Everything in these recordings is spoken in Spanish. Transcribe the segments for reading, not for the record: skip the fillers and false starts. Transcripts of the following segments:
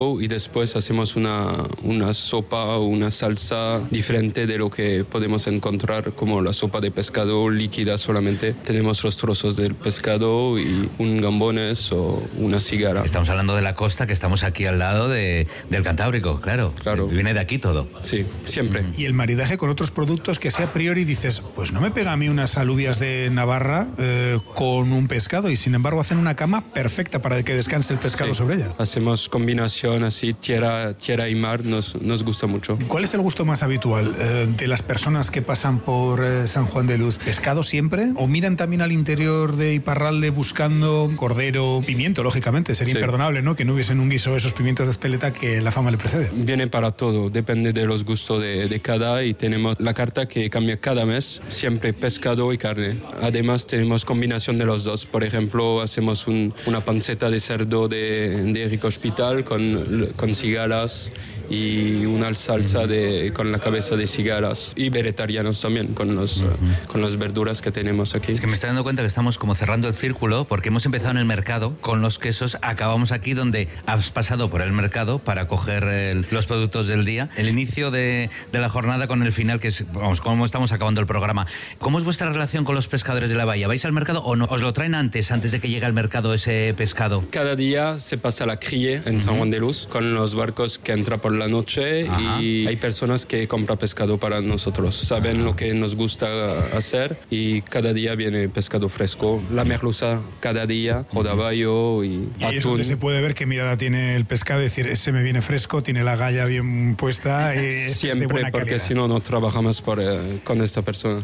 y después hacemos una sopa o una salsa diferente de lo que podemos encontrar como la sopa de pescado líquida solamente. Tenemos los trozos del pescado y un gambones o una cigara. Estamos hablando de la costa, que estamos aquí al lado del Cantábrico, claro. Viene de aquí todo. Sí, siempre. Y el maridaje con otros productos que sea a priori dices, pues no me pega a mí unas alubias de Navarra con un pescado, y sin embargo hacen una cama perfecta para que descanse el pescado sobre ella. Hacemos combinación así, tierra y mar, nos gusta mucho. ¿Cuál es el gusto más habitual de las personas que pasan por San Juan de Luz? ¿Pescado siempre? ¿O miran también al interior de Iparralde buscando cordero, pimiento, lógicamente? Sería imperdonable, ¿no?, que no hubiesen un guiso esos pimientos de Espeleta que la fama le precede. Viene para todo, depende de los gustos de cada, y tenemos la carta que cambia cada mes, siempre pescado y carne. Además tenemos combinación de los dos. Por ejemplo, hacemos una panceta de cerdo de Rico Hospital con cigalas y una salsa con la cabeza de cigalas, y vegetarianos también con las verduras que tenemos aquí. Es que me estoy dando cuenta que estamos como cerrando el círculo, porque hemos empezado en el mercado con los quesos, acabamos aquí donde has pasado por el mercado para coger los productos del día, el inicio de la jornada con el final, que es, vamos, cómo estamos acabando el programa. ¿Cómo es vuestra relación con los pescadores de la bahía? ¿Vais al mercado o no? ¿Os lo traen antes de que llegue al mercado ese pescado? Cada día se pasa la crie en San Juan de Luz con los barcos que entran por la noche. Y hay personas que compran pescado para nosotros. Saben lo que nos gusta hacer y cada día viene pescado fresco. La merluza cada día, rodaballo y atún. Ahí es donde se puede ver qué mirada tiene el pescado, es decir, ese me viene fresco, tiene la galla bien puesta. Siempre, de buena porque calidad. si no, no trabajamos con esta persona.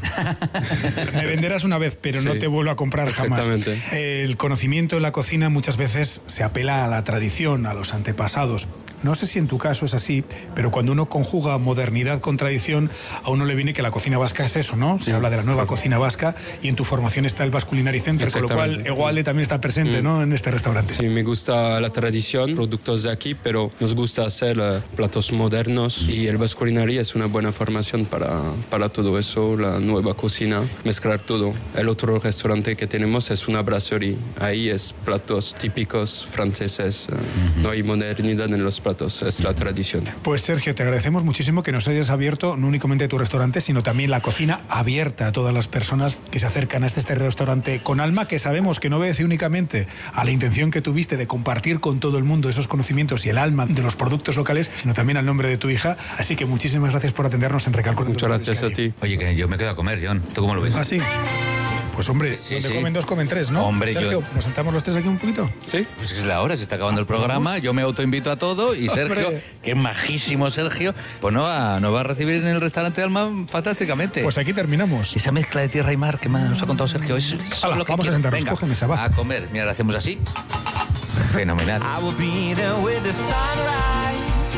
Me venderás una vez, pero no te vuelvo a comprar jamás. Exactamente. El conocimiento en la cocina muchas veces se apela a la tradición, a los antepasados. No sé si en tu caso es así, pero cuando uno conjuga modernidad con tradición, a uno le viene que la cocina vasca es eso, ¿no? Se habla de la nueva cocina vasca, y en tu formación está el Basque Culinary Center, con lo cual Egualde también está presente, ¿no?, en este restaurante. Sí, me gusta la tradición, productos de aquí, pero nos gusta hacer platos modernos, y el Basque Culinary es una buena formación para todo eso, la nueva cocina, mezclar todo. El otro restaurante que tenemos es una brasserie, ahí es platos típicos franceses, no hay modernidad en los platos, es la tradición. Pues Sergio, te agradecemos muchísimo que nos hayas abierto no únicamente tu restaurante, sino también la cocina abierta a todas las personas que se acercan a este restaurante con alma, que sabemos que no obedece únicamente a la intención que tuviste de compartir con todo el mundo esos conocimientos y el alma de los productos locales, sino también al nombre de tu hija. Así que muchísimas gracias por atendernos en Recalco. Muchas gracias a ti. Oye, que yo me quedo a comer, John. ¿Tú cómo lo ves? ¿Ah, sí? Pues hombre, donde comen dos, comen tres, ¿no? Hombre, Sergio, ¿nos sentamos los tres aquí un poquito? Sí. Pues es la hora, se está acabando el programa, yo me autoinvito a todo, y Sergio, qué majísimo Sergio, pues nos va a recibir en el restaurante Alma fantásticamente. Pues aquí terminamos. Esa mezcla de tierra y mar que nos ha contado Sergio, es Hala, lo que vamos quiero. a sentarnos, Venga, coge mesa, va. a comer, mira, lo hacemos así. Fenomenal. I will be there with the sunrise.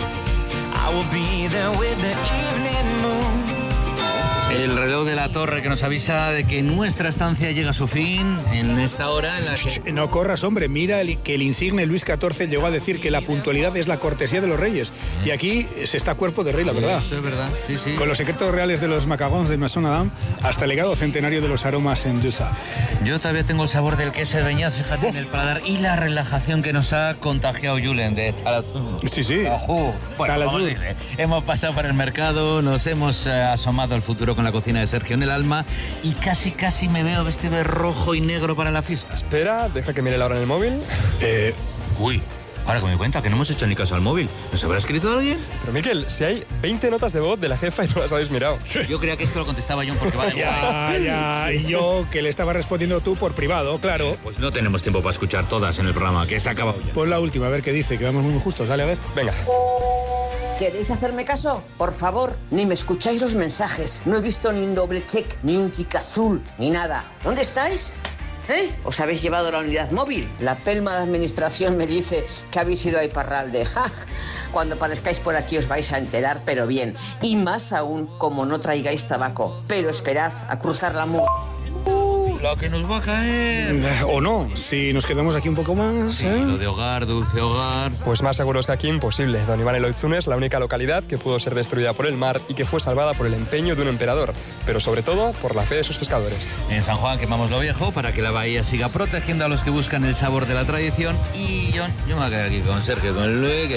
I will be there with the evening moon. El reloj de la torre que nos avisa de que nuestra estancia llega a su fin en esta hora en la que... No corras, hombre, mira que el insigne Luis XIV llegó a decir que la puntualidad es la cortesía de los reyes. Y aquí se está cuerpo de rey, la verdad. Eso es verdad, sí. Con los secretos reales de los macagons de Maison Adam hasta el legado centenario de los aromas en Dusa. Yo todavía tengo el sabor del queso de Beñat, fíjate, en el paladar, y la relajación que nos ha contagiado Julen de Talazú. Sí. Bueno, vamos a decir, hemos pasado por el mercado, nos hemos asomado al futuro con la cocina de Sergio en el Alma, y casi me veo vestido de rojo y negro para la fiesta. Espera, deja que mire la hora en el móvil. Uy, ahora que me cuenta que no hemos hecho ni caso al móvil. ¿Nos habrá escrito alguien? Pero Miquel, si hay 20 notas de voz de la jefa y no las habéis mirado. Yo creía que esto lo contestaba John porque va de Ya, y yo que le estaba respondiendo tú por privado, claro. Pues no tenemos tiempo para escuchar todas en el programa, que se ha acabado ya. Pues la última, a ver qué dice, que vamos muy justos. Dale, a ver. Venga. ¿Queréis hacerme caso? Por favor, ni me escucháis los mensajes. No he visto ni un doble check, ni un chica azul, ni nada. ¿Dónde estáis? ¿Os habéis llevado la unidad móvil? La pelma de administración me dice que habéis ido a Iparralde. ¡Ja! Cuando aparezcáis por aquí os vais a enterar, pero bien. Y más aún, como no traigáis tabaco. Pero esperad a cruzar la muga. La que nos va a caer. O no, si nos quedamos aquí un poco más. Sí, lo de hogar, dulce hogar. Pues más seguros que aquí, imposible. Don Iván Eloizune es la única localidad que pudo ser destruida por el mar y que fue salvada por el empeño de un emperador, pero sobre todo por la fe de sus pescadores. En San Juan quemamos lo viejo para que la bahía siga protegiendo a los que buscan el sabor de la tradición. Y yo me voy a quedar aquí con Sergio, con Luis.